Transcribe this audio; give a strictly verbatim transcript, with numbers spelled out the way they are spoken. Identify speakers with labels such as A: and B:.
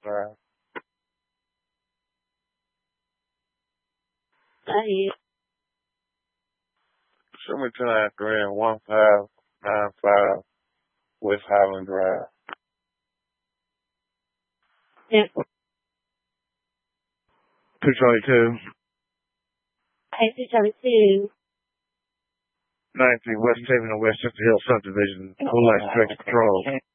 A: Drive.
B: Hi.
A: Show me two nine three and one five nine five West Highland Drive.
B: Yeah.
A: Two twenty two.
B: Hi, two seventy-two.
A: Nineteen West Haven and West Central Hill subdivision. Whole life direct control.